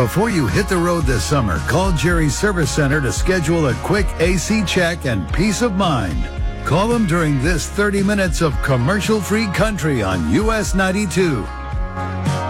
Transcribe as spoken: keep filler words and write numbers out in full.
Before you hit the road this summer, call Jerry's Service Center to schedule a quick A C check and peace of mind. Call them during this thirty minutes of commercial-free country on U S ninety-two.